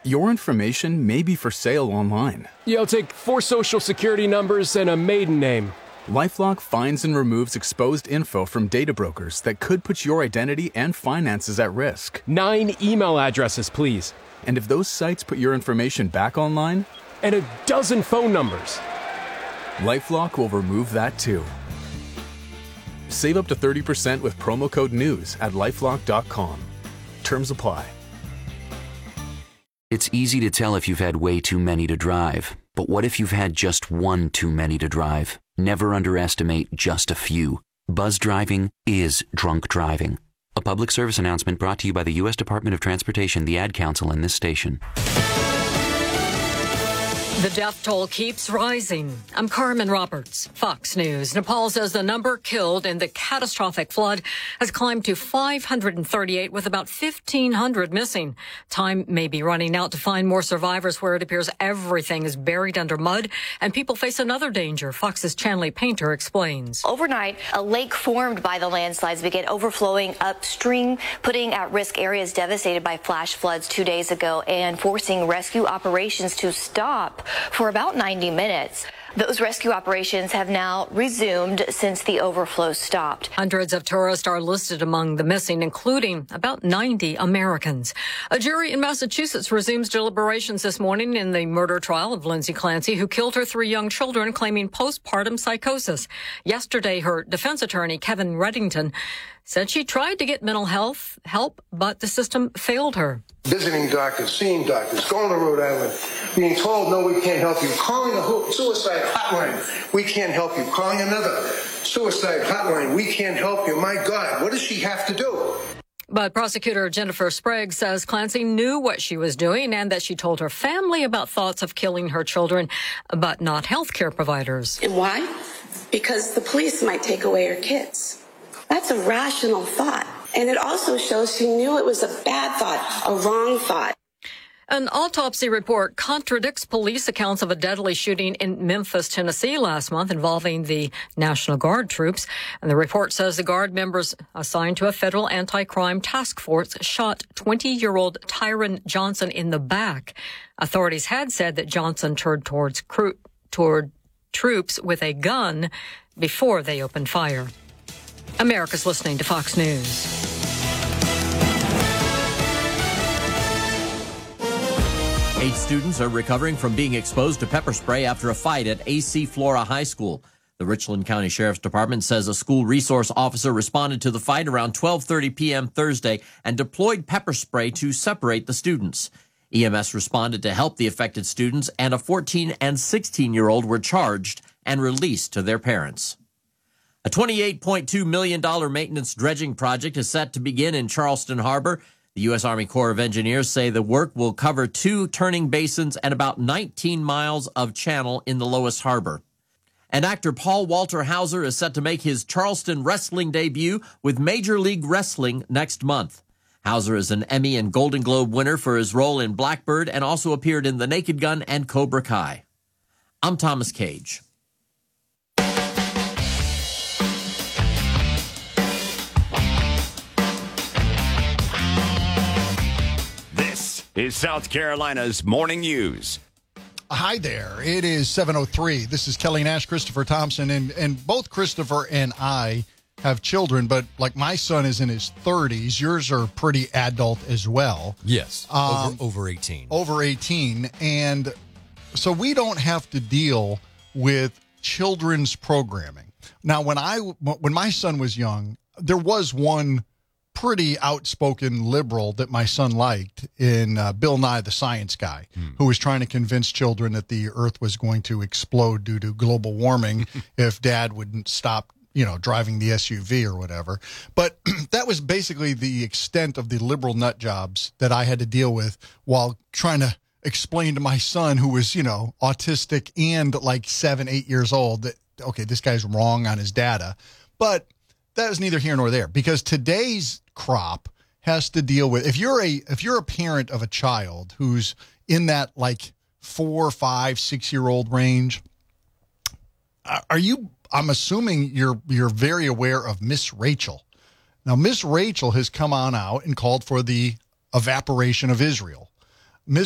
Your information may be for sale online. Yeah, I'll take 4 social security numbers and a maiden name. LifeLock finds and removes exposed info from data brokers that could put your identity and finances at risk. 9 email addresses, please. And if those sites put your information back online? And a dozen phone numbers. LifeLock will remove that too. Save up to 30% with promo code NEWS at LifeLock.com. Terms apply. It's easy to tell if you've had way too many to drive. But what if you've had just one too many to drive? Never underestimate just a few. Buzz driving is drunk driving. A public service announcement brought to you by the U.S. Department of Transportation, the Ad Council, and this station. The death toll keeps rising. I'm Carmen Roberts, Fox News. Nepal says the number killed in the catastrophic flood has climbed to 538, with about 1,500 missing. Time may be running out to find more survivors where it appears everything is buried under mud and people face another danger. Fox's Chanley Painter explains. Overnight, a lake formed by the landslides began overflowing upstream, putting at risk areas devastated by flash floods 2 days ago and forcing rescue operations to stop for about 90 minutes. Those rescue operations have now resumed since the overflow stopped. Hundreds of tourists are listed among the missing, including about 90 Americans. A jury in Massachusetts resumes deliberations this morning in the murder trial of Lindsay Clancy, who killed her 3 young children, claiming postpartum psychosis. Yesterday, her defense attorney, Kevin Reddington, said she tried to get mental health help, but the system failed her. Visiting doctors, seeing doctors, going to Rhode Island, being told, no, we can't help you. Calling a suicide hotline, we can't help you. Calling another suicide hotline, we can't help you. My God, what does she have to do? But prosecutor Jennifer Sprague says Clancy knew what she was doing and that she told her family about thoughts of killing her children, but not healthcare providers. And why? Because the police might take away her kids. That's a rational thought. And it also shows she knew it was a bad thought, a wrong thought. An autopsy report contradicts police accounts of a deadly shooting in Memphis, Tennessee last month involving the National Guard troops. And the report says the Guard members assigned to a federal anti-crime task force shot 20-year-old Tyron Johnson in the back. Authorities had said that Johnson turned toward troops with a gun before they opened fire. America's listening to Fox News. Eight students are recovering from being exposed to pepper spray after a fight at AC Flora High School. The Richland County Sheriff's Department says a school resource officer responded to the fight around 12:30 p.m. Thursday and deployed pepper spray to separate the students. EMS responded to help the affected students, and a 14- and 16-year-old were charged and released to their parents. A $28.2 million maintenance dredging project is set to begin in Charleston Harbor. The U.S. Army Corps of Engineers say the work will cover 2 turning basins and about 19 miles of channel in the Loess Harbor. And actor Paul Walter Hauser is set to make his Charleston wrestling debut with Major League Wrestling next month. Hauser is an Emmy and Golden Globe winner for his role in Blackbird and also appeared in The Naked Gun and Cobra Kai. I'm Thomas Cage. Is South Carolina's Morning News. Hi there. It is 7:03. This is Kelly Nash, Christopher Thompson, and both Christopher and I have children, but like my son is in his 30s. Yours are pretty adult as well. Yes, over 18. Over 18, and so we don't have to deal with children's programming. Now, when my son was young, there was one pretty outspoken liberal that my son liked in Bill Nye the Science Guy, who was trying to convince children that the earth was going to explode due to global warming if dad wouldn't stop, driving the SUV or whatever. But that was basically the extent of the liberal nut jobs that I had to deal with while trying to explain to my son, who was, autistic and like 7, 8 years old, that, okay, this guy's wrong on his data. But that is neither here nor there, because today's crop has to deal with, if you're a parent of a child who's in that like 4, 5, 6-year-old range, I'm assuming you're very aware of Miss Rachel. Now, Miss Rachel has come on out and called for the evaporation of Israel.